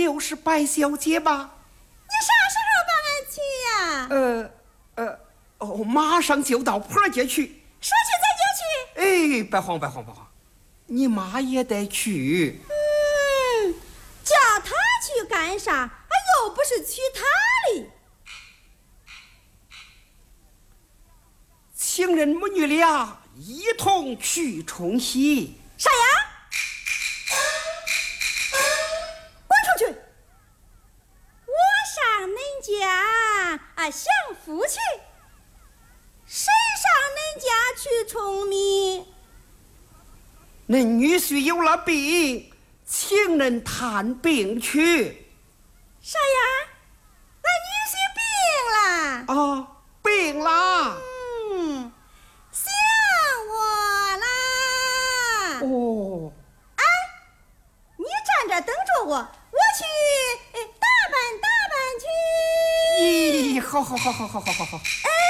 就是白小姐吧？ 你啥时候把俺娶呀？ 马上就到坡街去。 说去咱就去。 哎，别慌，你妈也得去。 叫他去干啥？俺又不是娶她的。 情人母女俩一同去冲喜。 啥呀？滚出去！我上恁家享福去，谁上恁家去冲米？ 恁女婿有了病，请人探病去。 啥呀？俺女婿病了。 啊，病了。 想我啦。 哦。 哎，你站这等着我，我去打扮打扮去。 咦，好。 哎。